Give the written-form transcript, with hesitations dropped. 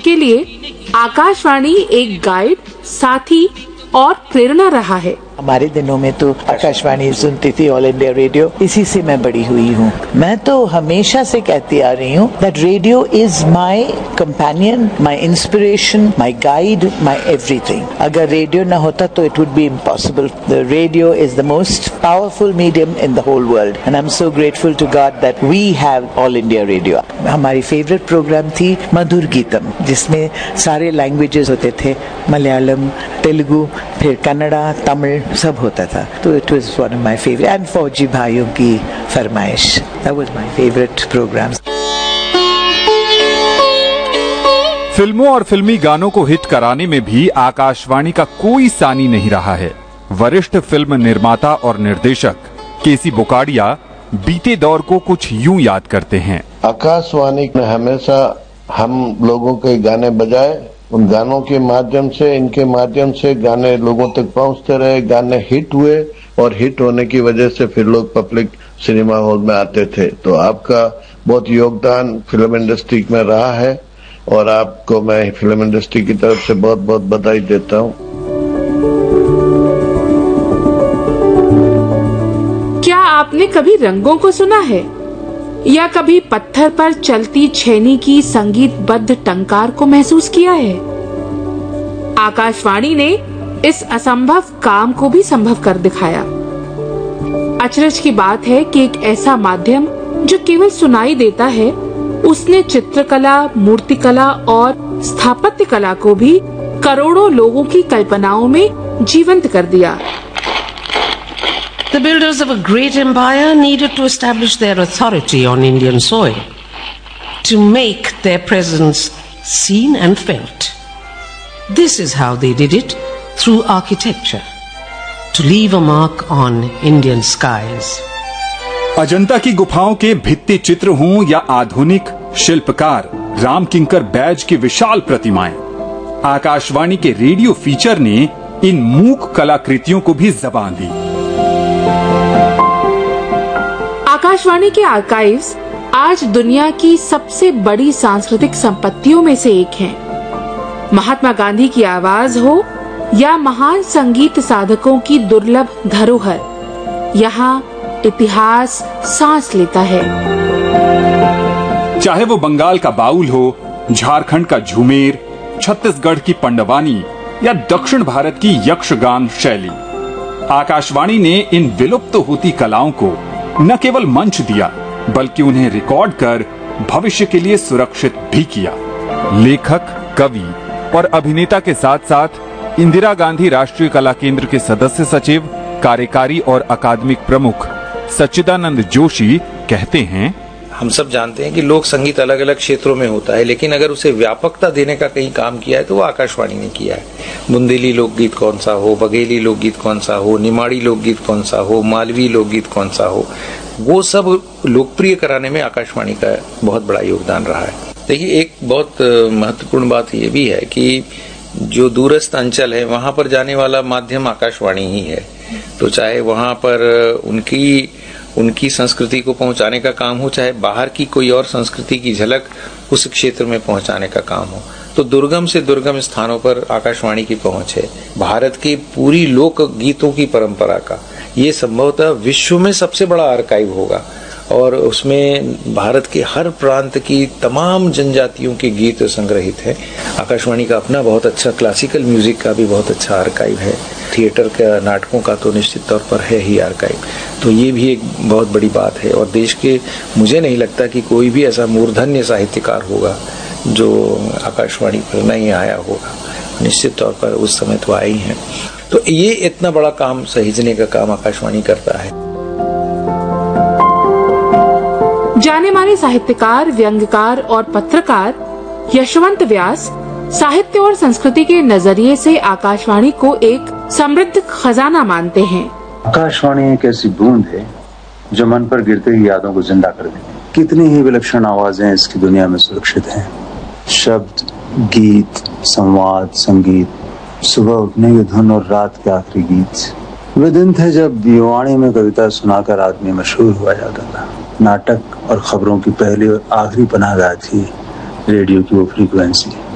के लिए आकाशवाणी एक गाइड, साथी और प्रेरणा रहा है। हमारे दिनों में तो आकाशवाणी सुनती थी, ऑल इंडिया रेडियो, इसी से मैं बड़ी हुई हूँ। मैं तो हमेशा से कहती आ रही हूँ that radio is my companion, my inspiration, my guide, my everything. अगर रेडियो न होता तो it would be impossible. The radio is the most powerful medium in the whole world and I am so grateful to God that we have all India radio. हमारी favourite programme थी मधुर गीतम, जिसमें सारे languages होते थे, मलयालम, तेलुगु, फिर कन्नड़ा, तमिल सब होता था। तो it was one of my favourite, and फौजी भाइयों की फरमाइश, that was my favourite programme. फिल्मों और फिल्मी गानों को हिट कराने में भी आकाशवाणी का कोई सानी नहीं रहा है। वरिष्ठ फिल्म निर्माता और निर्देशक केसी बुकाड़िया बीते दौर को कुछ यूं याद करते हैं। आकाशवाणी ने हमेशा हम लोगों के गाने बजाए, उन गानों के माध्यम से, इनके माध्यम से गाने लोगों तक पहुंचते रहे, गाने हिट हुए और हिट होने की वजह से फिर लोग पब्लिक सिनेमा हॉल में आते थे। तो आपका बहुत योगदान फिल्म इंडस्ट्री में रहा है और आपको मैं फिल्म इंडस्ट्री की तरफ से बहुत बहुत बधाई देता हूं। क्या आपने कभी रंगों को सुना है या कभी पत्थर पर चलती छेनी की संगीतबद्ध टंकार को महसूस किया है? आकाशवाणी ने इस असंभव काम को भी संभव कर दिखाया। अचरज की बात है कि एक ऐसा माध्यम जो केवल सुनाई देता है, उसने चित्रकला, मूर्तिकला और स्थापत्य कला को भी करोड़ों लोगों की कल्पनाओं में जीवंत कर दिया। The builders of a great empire needed to establish their authority on Indian soil, to make their presence seen and felt. This is how they did it, through architecture, to leave a mark on Indian skies. Ajanta की गुफाओं के भित्ति चित्र हों या आधुनिक शिल्पकार राम किंकर बैज की विशाल प्रतिमाएं, आकाशवाणी के रेडियो फीचर ने इन मूक कलाकृतियों को भी ज़बान दी। आकाशवाणी के आर्काइव्स आज दुनिया की सबसे बड़ी सांस्कृतिक संपत्तियों में से एक हैं। महात्मा गांधी की आवाज हो या महान संगीत साधकों की दुर्लभ धरोहर, यहाँ इतिहास सांस लेता है। चाहे वो बंगाल का बाउल हो, झारखंड का झूमेर, छत्तीसगढ़ की पंडवानी या दक्षिण भारत की यक्षगान शैली, आकाशवाणी ने इन विलुप्त होती कलाओं को न केवल मंच दिया बल्कि उन्हें रिकॉर्ड कर भविष्य के लिए सुरक्षित भी किया। लेखक, कवि और अभिनेता के साथ साथ इंदिरा गांधी राष्ट्रीय कला केंद्र के सदस्य सचिव, कार्यकारी और अकादमिक प्रमुख सच्चिदानंद जोशी कहते हैं, हम सब जानते हैं कि लोक संगीत अलग अलग क्षेत्रों में होता है, लेकिन अगर उसे व्यापकता देने का कहीं काम किया है तो वो आकाशवाणी ने किया है। बुंदेली लोकगीत कौन सा हो, बघेली लोकगीत कौन सा हो, निमाड़ी लोकगीत कौन सा हो, मालवी लोकगीत कौन सा हो, वो सब लोकप्रिय कराने में आकाशवाणी का बहुत बड़ा योगदान रहा है। देखिए, एक बहुत महत्वपूर्ण बात ये भी है कि जो दूरस्थ अंचल है वहां पर जाने वाला माध्यम आकाशवाणी ही है। तो चाहे वहां पर उनकी संस्कृति को पहुंचाने का काम हो, चाहे बाहर की कोई और संस्कृति की झलक उस क्षेत्र में पहुंचाने का काम हो, तो दुर्गम से दुर्गम स्थानों पर आकाशवाणी की पहुंच है। भारत की पूरी लोक गीतों की परंपरा का ये संभवतः विश्व में सबसे बड़ा आर्काइव होगा और उसमें भारत के हर प्रांत की तमाम जनजातियों के गीत संग्रहित हैं। आकाशवाणी का अपना बहुत अच्छा क्लासिकल म्यूजिक का भी बहुत अच्छा आर्काइव है, थिएटर का, नाटकों का तो निश्चित तौर पर है ही आर्काइव। तो ये भी एक बहुत बड़ी बात है और देश के, मुझे नहीं लगता कि कोई भी ऐसा मूर्धन्य साहित्यकार होगा जो आकाशवाणी पर नहीं आया होगा। निश्चित तौर पर उस समय तो आए ही हैं। तो ये इतना बड़ा काम सहेजने का काम आकाशवाणी करता है। जाने माने साहित्यकार, व्यंग्यकार और पत्रकार यशवंत व्यास साहित्य और संस्कृति के नजरिए से आकाशवाणी को एक समृद्ध खजाना मानते हैं। आकाशवाणी एक ऐसी बूंद है जो मन पर गिरते ही यादों को जिंदा कर देती है। कितनी ही विलक्षण आवाजें इसकी दुनिया में सुरक्षित हैं। शब्द, गीत, संवाद, संगीत, सुबह उठने की धुन और रात के आखिरी गीत। वे दिन थे जब युवाणी में कविता सुनाकर आदमी मशहूर हुआ जाता था। नाटक और खबरों की पहली और आखिरी पनाहगाह थी रेडियो की वो फ्रीक्वेंसी।